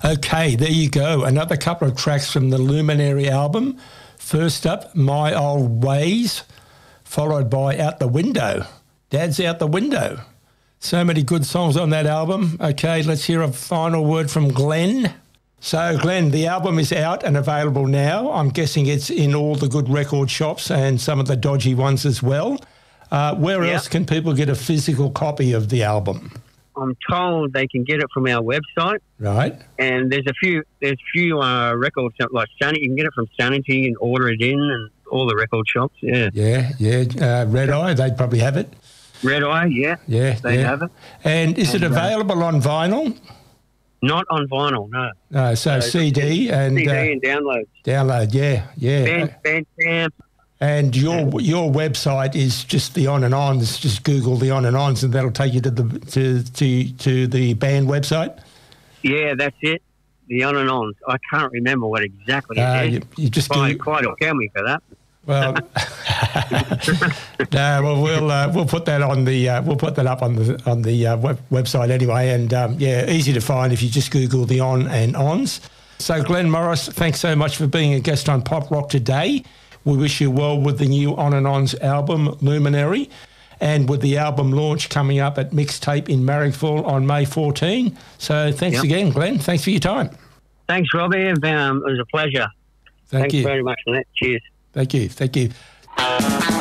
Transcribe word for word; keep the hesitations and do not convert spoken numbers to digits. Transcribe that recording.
Okay, there you go. Another couple of tracks from the Luminary album. First up, My Old Ways, followed by Out the Window. Dad's Out the Window. So many good songs on that album. Okay, let's hear a final word from Glenn. So, Glenn, the album is out and available now. I'm guessing it's in all the good record shops and some of the dodgy ones as well. Uh, where Yep. else can people get a physical copy of the album? I'm told they can get it from our website, Right. and there's a few there's a few uh, record shops like Sanity. You can get it from Sanity and order it in, and all the record shops. Yeah, Yeah, yeah. Uh, Red Eye, they'd probably have it. Red Eye. Yeah, Yeah, they yeah. have it. And is it And, uh, available on vinyl? Not on vinyl, no. No, so So C D and C D uh, and downloads. download. Yeah, yeah. Band, Bandcamp. And your your website is just the On and Ons. Just Google the On and Ons, and that'll take you to the to to, to the band website. Yeah, that's it. The on and ons. I can't remember what exactly it Uh, is. you, you just Quite, go, quite will tell me for that. well. No, well, we'll uh, we'll put that on the uh, we'll put that up on the on the uh, web, website anyway, and um, yeah, easy to find if you just Google the On and Ons. So, Glenn Morris, thanks so much for being a guest on Pop Rock today. We wish you well with the new On and Ons album, Luminary, and with the album launch coming up at Mixtape in Marrickville on May fourteenth. So thanks Yep. again, Glenn. Thanks for your time. Thanks, Robbie. Um, it was a pleasure. Thank Thanks you. very much for that. Cheers. Thank you. Thank you.